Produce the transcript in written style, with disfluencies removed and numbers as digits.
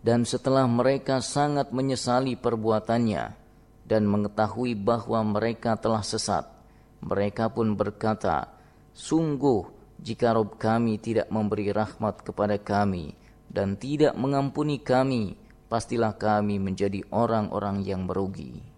Dan setelah mereka sangat menyesali perbuatannya dan mengetahui bahwa mereka telah sesat, mereka pun berkata, "Sungguh, jika Rabb kami tidak memberi rahmat kepada kami dan tidak mengampuni kami, pastilah kami menjadi orang-orang yang merugi."